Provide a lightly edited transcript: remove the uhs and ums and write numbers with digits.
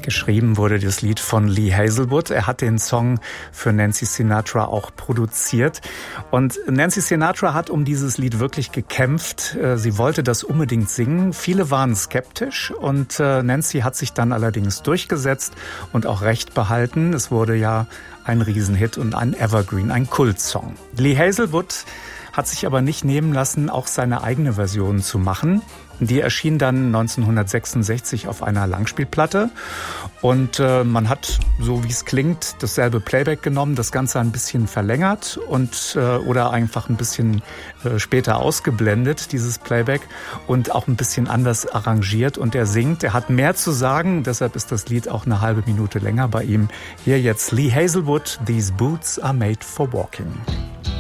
Geschrieben wurde das Lied von Lee Hazlewood. Er hat den Song für Nancy Sinatra auch produziert. Und Nancy Sinatra hat um dieses Lied wirklich gekämpft. Sie wollte das unbedingt singen. Viele waren skeptisch und Nancy hat sich dann allerdings durchgesetzt und auch Recht behalten. Es wurde ja ein Riesenhit und ein Evergreen, ein Kultsong. Lee Hazlewood hat sich aber nicht nehmen lassen, auch seine eigene Version zu machen. Die erschien dann 1966 auf einer Langspielplatte und man hat, so wie es klingt, dasselbe Playback genommen, das Ganze ein bisschen verlängert und oder einfach ein bisschen später ausgeblendet, dieses Playback, und auch ein bisschen anders arrangiert. Und er singt, er hat mehr zu sagen, deshalb ist das Lied auch eine halbe Minute länger bei ihm. Hier jetzt Lee Hazlewood, These Boots Are Made for Walking.